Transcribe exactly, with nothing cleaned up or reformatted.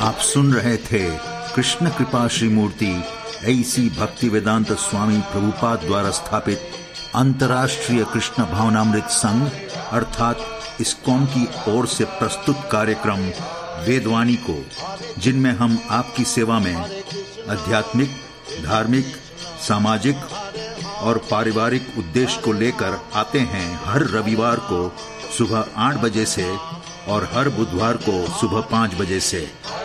आप सुन रहे थे कृष्ण कृपा श्री मूर्ति ऐसी भक्ति वेदांत स्वामी प्रभुपाद द्वारा स्थापित अंतर्राष्ट्रीय कृष्ण भावनामृत संघ अर्थात इस्कॉन की ओर से प्रस्तुत कार्यक्रम वेदवाणी को, जिनमें हम आपकी सेवा में आध्यात्मिक, धार्मिक, सामाजिक और पारिवारिक उद्देश्य को लेकर आते हैं हर रविवार को सुबह आठ बजे से और हर बुधवार को सुबह पाँच बजे से।